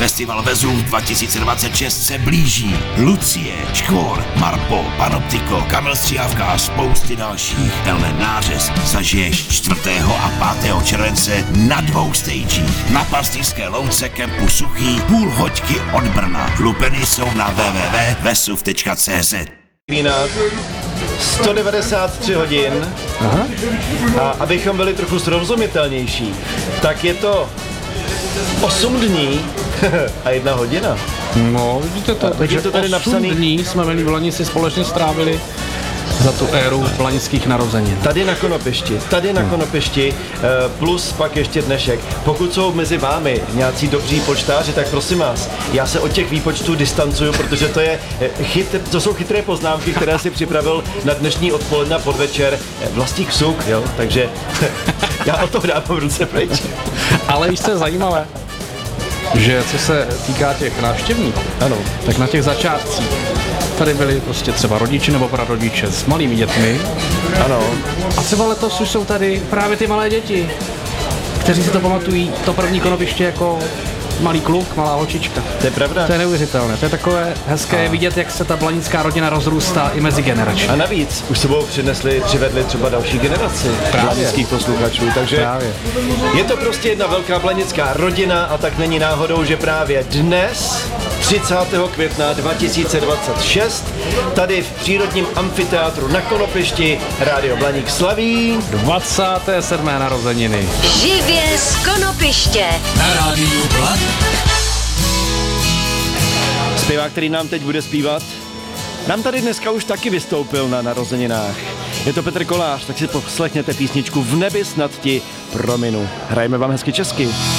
Festival Vezuv 2026 se blíží. Lucie, Škvor, Marpo, Panoptiko, Kamil Stříhavka a spousty dalších. Tenhle nářez zažiješ 4. a 5. července na 2 stagích. Na Pastýřské louce kempu Suchý, půl hoďky od Brna. Lupeny jsou na www.vesuv.cz. Vína 193 hodin. Aha. A abychom byli trochu srozumitelnější, tak je to 8 dní a 1 hodina. No, vidíte to, takže to tady 8 napsaný. dní jsme milí v lani si společně strávili za tu éru lanických narozenin. Tady na Konopešti, plus pak ještě dnešek. Pokud jsou mezi vámi nějací dobří počtáři, tak prosím vás, já se od těch výpočtů distancuju, protože to jsou chytré poznámky, které si připravil na dnešní odpoledne a podvečer Vlastík Suk, jo, takže já o to dávám ruce pryč. Ale víš, co je zajímavé? Že co se týká těch návštěvníků, Ano. tak na těch začátcích tady byli prostě třeba rodiče nebo prarodiče s malými dětmi. Ano. A třeba letos už jsou tady právě ty malé děti, kteří si to pamatují, to první Konopiště jako malý kluk, malá holčička. To je pravda. To je neuvěřitelné, to je takové hezké vidět, jak se ta blanická rodina rozrůstá i mezi generačně. A navíc už sebou přivedli třeba další generaci blanických posluchačů, takže Právě. je to prostě jedna velká blanická rodina a tak není náhodou, že právě dnes, 30. května 2026, tady v přírodním amfiteátru na Konopešti Rádio Blaník slaví 27. narozeniny. Živě z Konopiště. Na rádiu Blaník. Zpěvák, který nám teď bude zpívat, nám tady dneska už taky vystoupil na narozeninách. Je to Petr Kolář, tak si poslechněte písničku V nebi snad ti prominu. Hrajeme vám hezky česky.